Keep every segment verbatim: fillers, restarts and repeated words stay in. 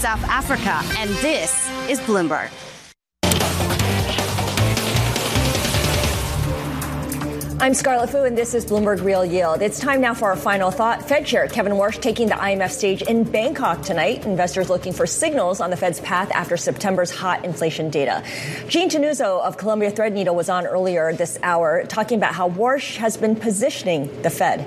South Africa, and this is Bloomberg. I'm Scarlett Fu, and this is Bloomberg Real Yield. It's time now for our final thought. Fed Chair Kevin Warsh taking the I M F stage in Bangkok tonight. Investors looking for signals on the Fed's path after September's hot inflation data. Gene Tenuzzo of Columbia Threadneedle was on earlier this hour talking about how Warsh has been positioning the Fed.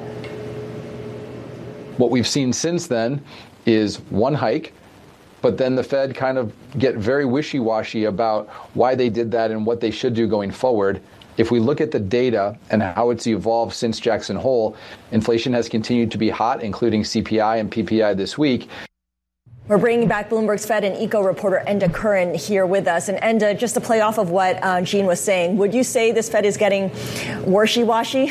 What we've seen since then is one hike, but then the Fed kind of get very wishy-washy about why they did that and what they should do going forward. If we look at the data and how it's evolved since Jackson Hole, inflation has continued to be hot, including C P I and P P I this week. We're bringing back Bloomberg's Fed and Eco reporter Enda Curran here with us. And Enda, just to play off of what uh, Gene was saying, would you say this Fed is getting washy-washy?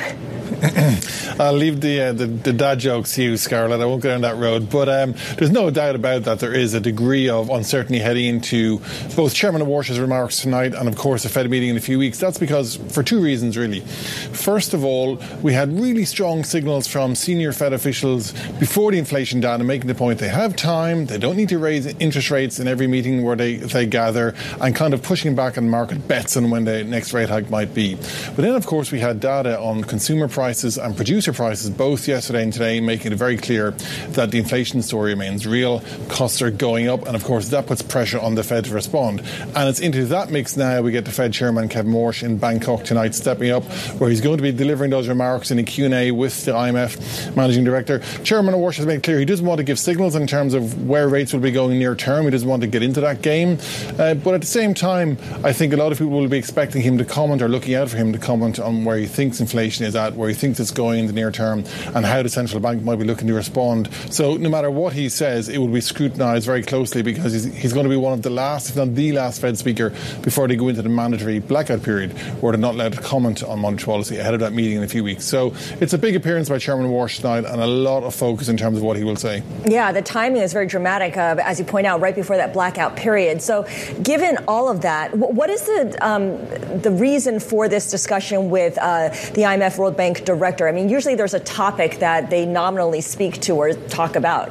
I'll leave the, uh, the the dad jokes to you, Scarlett. I won't go down that road. But um, there's no doubt about that. There is a degree of uncertainty heading into both Chairman Warsh's remarks tonight and, of course, the Fed meeting in a few weeks. That's because, for two reasons, really. First of all, we had really strong signals from senior Fed officials before the inflation data making the point they have time, they don't need to raise interest rates in every meeting where they, they gather, and kind of pushing back on market bets on when the next rate hike might be. But then, of course, we had data on consumer prices and producer prices both yesterday and today, making it very clear that the inflation story remains real. Costs are going up, and of course that puts pressure on the Fed to respond. And it's into that mix now we get the Fed Chairman Kevin Warsh in Bangkok tonight stepping up, where he's going to be delivering those remarks in a Q and A with the I M F Managing Director. Chairman Warsh has made clear he doesn't want to give signals in terms of where rates will be going near term. He doesn't want to get into that game. Uh, but at the same time, I think a lot of people will be expecting him to comment or looking out for him to comment on where he thinks inflation is at, where he thinks it's going in the near term, and how the central bank might be looking to respond. So no matter what he says, it will be scrutinised very closely, because he's, he's going to be one of the last, if not the last, Fed speaker before they go into the mandatory blackout period, where they're not allowed to comment on monetary policy ahead of that meeting in a few weeks. So it's a big appearance by Chairman Warsh tonight, and a lot of focus in terms of what he will say. Yeah, the timing is very dramatic, uh, as you point out, right before that blackout period. So given all of that, what is the um, the reason for this discussion with uh, the I M F World Bank director? I mean, usually there's a topic that they nominally speak to or talk about.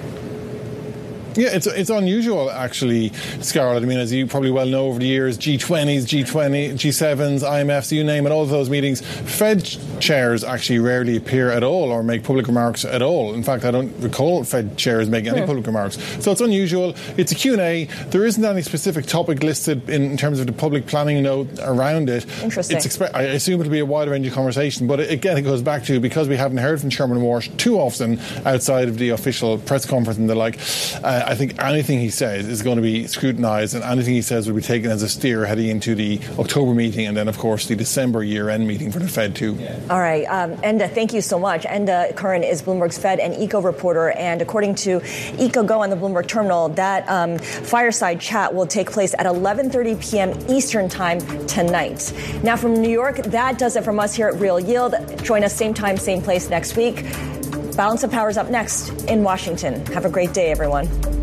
Yeah, it's it's unusual, actually, Scarlett. I mean, as you probably well know, over the years, G twenties, G twenty, G sevens, I M Fs, you name it, all of those meetings, Fed chairs actually rarely appear at all or make public remarks at all. In fact, I don't recall Fed chairs making any hmm. public remarks. So it's unusual. It's a Q and A. There isn't any specific topic listed in, in terms of the public planning note around it. Interesting. It's expe- I assume it'll be a wider range of conversation. But again, it goes back to, because we haven't heard from Chairman Warsh too often outside of the official press conference and the like, uh, I think anything he says is going to be scrutinised, and anything he says will be taken as a steer heading into the October meeting, and then, of course, the December year-end meeting for the Fed, too. All right. Um, Enda, thank you so much. Enda Curran is Bloomberg's Fed and Eco reporter, and according to EcoGo on the Bloomberg terminal, that um, fireside chat will take place at eleven thirty p.m. Eastern Time tonight. Now, from New York, that does it from us here at Real Yield. Join us same time, same place next week. Balance of Power is up next in Washington. Have a great day, everyone.